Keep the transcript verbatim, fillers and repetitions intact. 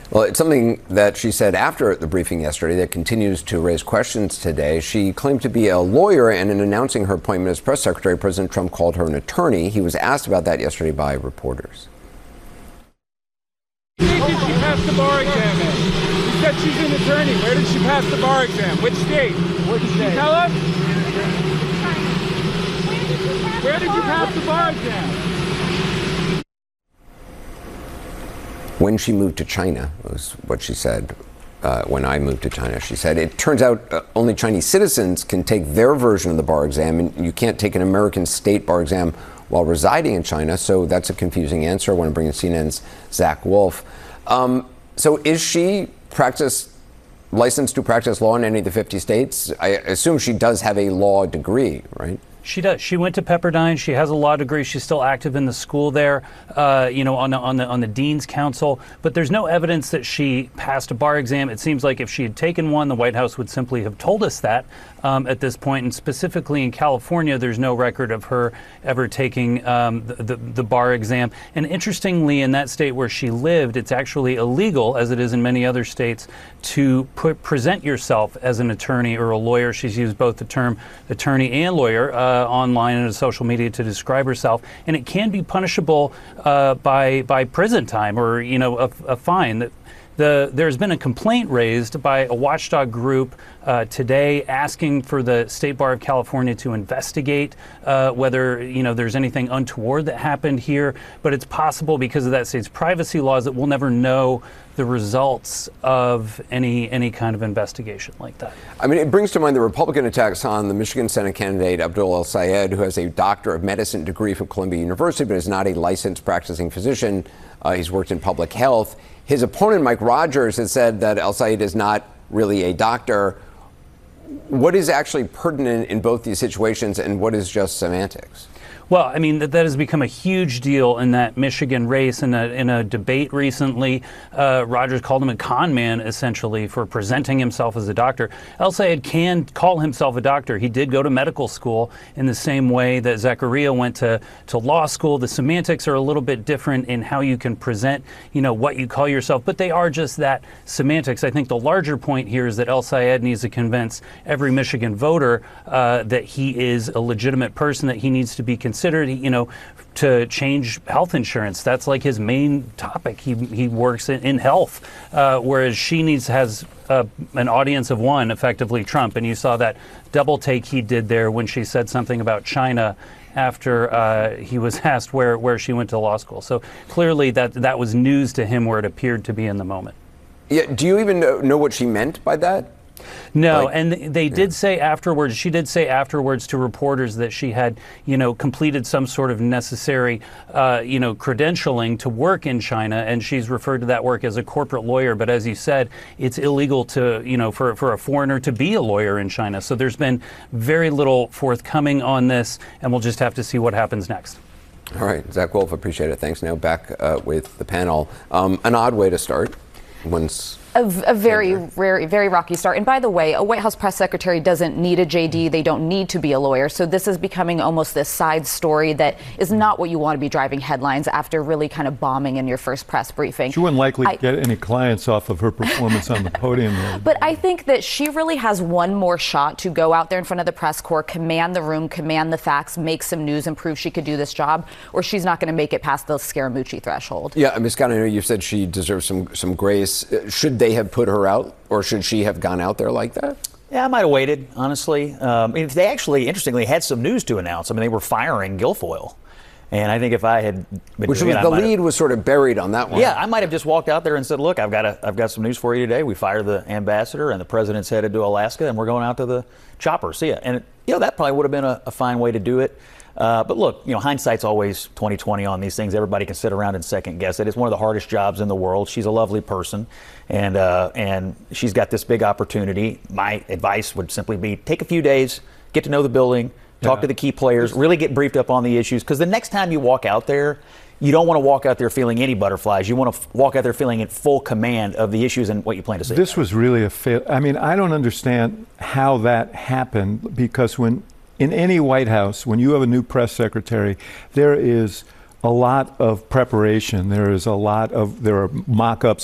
Well, it's something that she said after the briefing yesterday that continues to raise questions today. She claimed to be a lawyer, and in announcing her appointment as press secretary, President Trump called her an attorney. He was asked about that yesterday by reporters. Where did she pass the bar exam in? She said she's an attorney. Where did she pass the bar exam? Which state? Which state? Can you tell us? Where did you pass the bar exam? When she moved to China, was what she said. Uh, when I moved to China, she said, it turns out uh, only Chinese citizens can take their version of the bar exam, and you can't take an American state bar exam while residing in China. So that's a confusing answer. I want to bring in C N N's Zach Wolf. Um, so is she practice licensed to practice law in any of the fifty states? I assume she does have a law degree, right? She does. She went to Pepperdine. She has a law degree. She's still active in the school there, uh, you know, on the, on the on the dean's council. But there's no evidence that she passed a bar exam. It seems like if she had taken one, the White House would simply have told us that um, at this point. And specifically in California, there's no record of her ever taking um, the, the the bar exam. And interestingly, in that state where she lived, it's actually illegal, as it is in many other states, to put, present yourself as an attorney or a lawyer. She's used both the term attorney and lawyer Uh, online and social media to describe herself, and it can be punishable uh, by by prison time or you know a, a fine. The, the there's been a complaint raised by a watchdog group uh, today asking for the State Bar of California to investigate uh, whether you know there's anything untoward that happened here. But it's possible because of that state's privacy laws that we'll never know the results of any any kind of investigation like that. I mean, it brings to mind the Republican attacks on the Michigan Senate candidate Abdul El-Sayed, who has a Doctor of Medicine degree from Columbia University, but is not a licensed practicing physician. Uh, he's worked in public health. His opponent, Mike Rogers, has said that El-Sayed is not really a doctor. What is actually pertinent in both these situations, and what is just semantics? Well, I mean, that, that has become a huge deal in that Michigan race. In a, in a debate recently, uh, Rogers called him a con man, essentially, for presenting himself as a doctor. El-Sayed can call himself a doctor. He did go to medical school in the same way that Zachariah went to, to law school. The semantics are a little bit different in how you can present, you know, what you call yourself, but they are just that, semantics. I think the larger point here is that El-Sayed needs to convince every Michigan voter uh, that he is a legitimate person, that he needs to be considered. Considered, you know, to change health insurance. That's like his main topic. He he works in, in health, uh, whereas she needs has uh, an audience of one, effectively Trump. And you saw that double take he did there when she said something about China after uh, he was asked where where she went to law school. So clearly that that was news to him, where it appeared to be in the moment. Yeah. Do you even know, know what she meant by that? No, like, and they yeah. did say afterwards, she did say afterwards to reporters that she had, you know, completed some sort of necessary, uh, you know, credentialing to work in China, and she's referred to that work as a corporate lawyer. But as you said, it's illegal to, you know, for, for a foreigner to be a lawyer in China. So there's been very little forthcoming on this, and we'll just have to see what happens next. All right, Zach Wolf, appreciate it. Thanks. Now back uh, with the panel. Um, an odd way to start. Once. A, a very, very, very rocky start. And by the way, a White House press secretary doesn't need a J D. They don't need to be a lawyer. So this is becoming almost this side story that is not what you want to be driving headlines after really kind of bombing in your first press briefing. She wouldn't likely I, get any clients off of her performance on the podium. But I think that she really has one more shot to go out there in front of the press corps, command the room, command the facts, make some news, and prove she could do this job, or she's not going to make it past the Scaramucci threshold. Yeah, I mean, Scott, I know you said she deserves some some grace. Should they have put her out, or should she have gone out there like that? Yeah, I might have waited, honestly. Um, I mean, they actually, interestingly, had some news to announce. I mean, they were firing Guilfoyle. And I think if I had been Which doing was, it, the I lead was sort of buried on that one. Yeah, I might have just walked out there and said, look, I've got a, I've got some news for you today. We fired the ambassador, and the president's headed to Alaska, and we're going out to the chopper. See ya. And, you know, that probably would have been a, a fine way to do it. Uh, but look, you know, hindsight's always twenty twenty on these things. Everybody can sit around and second guess it. It's one of the hardest jobs in the world. She's a lovely person, and uh, and she's got this big opportunity. My advice would simply be take a few days, get to know the building, talk Yeah. to the key players, really get briefed up on the issues. Because the next time you walk out there, you don't want to walk out there feeling any butterflies. You want to f- walk out there feeling in full command of the issues and what you plan to say. This was really a fail. I mean, I don't understand how that happened, because when in any White House, when you have a new press secretary, there is a lot of preparation. There is a lot of, there are mock-ups